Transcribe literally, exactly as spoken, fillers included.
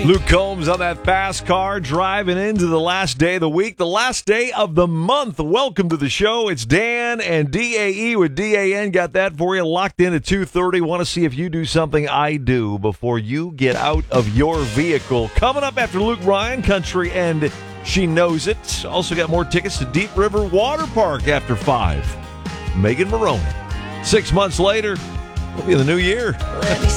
Luke Combs on that fast car driving into the last day of the week, the last day of the month. Welcome to the show. It's Dan and D A E with D A N. Got that for you locked in at two thirty. Want to see if you do something I do before you get out of your vehicle. Coming up after Luke Bryan, Country and She Knows It. Also got more tickets to Deep River Water Park after five. Megan Maroney. Six months later, we'll be in the new year. Let me